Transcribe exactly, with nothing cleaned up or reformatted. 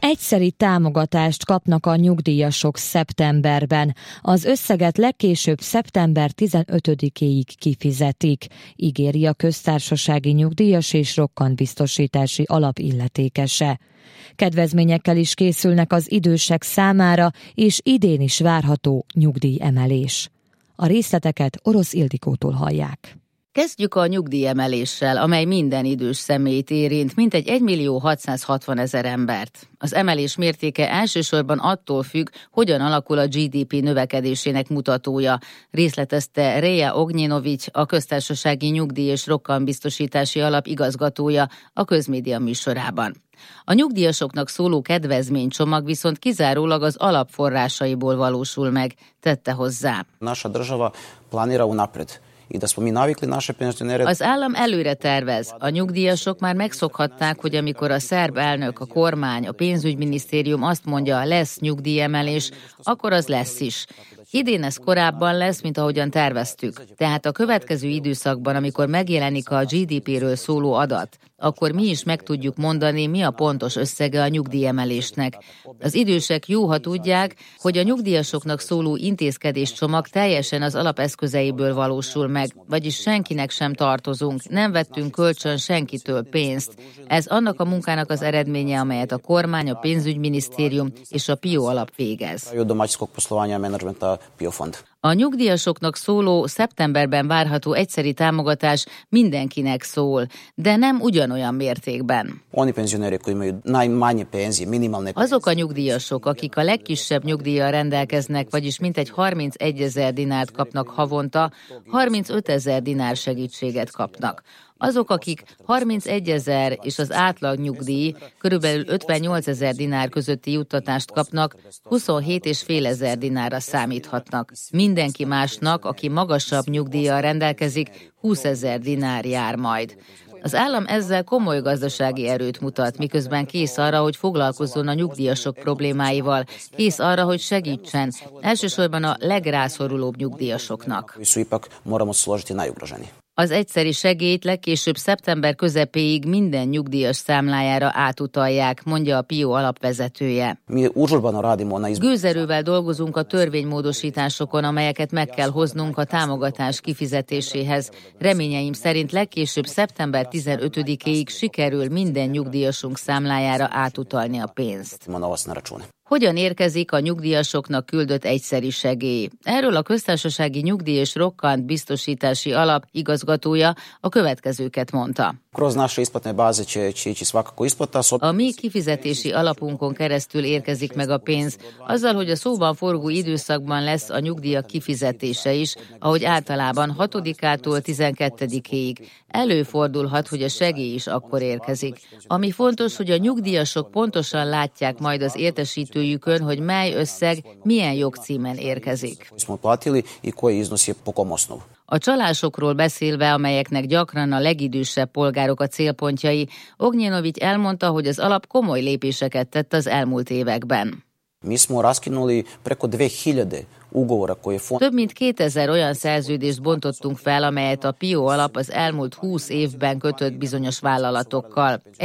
Egyszeri támogatást kapnak a nyugdíjasok szeptemberben. Az összeget legkésőbb szeptember tizenötödikéig kifizetik, ígéri a Köztársasági Nyugdíjas és Rokkantbiztosítási Alap illetékese. Kedvezményekkel is készülnek az idősek számára, és idén is várható nyugdíjemelés. A részleteket Orosz Ildikótól hallják. Kezdjük a nyugdíjemeléssel, amely minden idős személyt érint, mintegy egymillió hatszázhatvanezer embert. Az emelés mértéke elsősorban attól függ, hogyan alakul a gé dé pé növekedésének mutatója, részletezte Reja Ognjenovics, a Köztársasági Nyugdíj és Rokkantbiztosítási Alap igazgatója a Közmédia műsorában. A nyugdíjasoknak szóló kedvezménycsomag viszont kizárólag az alapforrásaiból valósul meg, tette hozzá. Naša država planira unapred. Az állam előre tervez. A nyugdíjasok már megszokhatták, hogy amikor a szerb elnök, a kormány, a pénzügyminisztérium azt mondja, lesz nyugdíjemelés, akkor az lesz is. Idén ez korábban lesz, mint ahogyan terveztük. Tehát a következő időszakban, amikor megjelenik a gé dé péről szóló adat, akkor mi is meg tudjuk mondani, mi a pontos összege a nyugdíjemelésnek. Az idősek jó, ha tudják, hogy a nyugdíjasoknak szóló intézkedéscsomag teljesen az alapeszközeiből valósul meg, vagyis senkinek sem tartozunk, nem vettünk kölcsön senkitől pénzt. Ez annak a munkának az eredménye, amelyet a kormány, a pénzügyminisztérium és a PIO alap végez. A nyugdíjasoknak szóló szeptemberben várható egyszeri támogatás mindenkinek szól, de nem ugyanolyan mértékben. Azok a nyugdíjasok, akik a legkisebb nyugdíjjal rendelkeznek, vagyis mintegy harmincegyezer dinárt kapnak havonta, harmincötezer dinár segítséget kapnak. Azok, akik harmincegyezer és az átlag nyugdíj körülbelül ötvennyolcezer dinár közötti juttatást kapnak, huszonhét és fél ezer dinárra számíthatnak. Mindenki másnak, aki magasabb nyugdíjjal rendelkezik, húszezer dinár jár majd. Az állam ezzel komoly gazdasági erőt mutat, miközben kész arra, hogy foglalkozzon a nyugdíjasok problémáival, kész arra, hogy segítsen, elsősorban a legrászorulóbb nyugdíjasoknak. Az egyszeri segélyt legkésőbb szeptember közepéig minden nyugdíjas számlájára átutalják, mondja a PIO alapvezetője. Gőzerővel dolgozunk a törvénymódosításokon, amelyeket meg kell hoznunk a támogatás kifizetéséhez. Reményeim szerint legkésőbb szeptember tizenötödikéig sikerül minden nyugdíjasunk számlájára átutalni a pénzt. Hogyan érkezik a nyugdíjasoknak küldött egyszeri segély? Erről a Köztársasági Nyugdíj és Rokkantbiztosítási Alap igazgatója a következőket mondta. A mi kifizetési alapunkon keresztül érkezik meg a pénz, azzal, hogy a szóban forgó időszakban lesz a nyugdíjak kifizetése is, ahogy általában hatodikától tizenkettedikéig. Előfordulhat, hogy a segély is akkor érkezik. Ami fontos, hogy a nyugdíjasok pontosan látják majd az értesítőjükön, hogy mely összeg milyen jogcímen érkezik. A csalásokról beszélve, amelyeknek gyakran a legidősebb polgárok a célpontjai, Ognjenovics elmondta, hogy az alap komoly lépéseket tett az elmúlt években. Több mint kétezer olyan szerződést bontottunk fel, amelyet a PIO alap az elmúlt húsz évben kötött bizonyos vállalatokkal.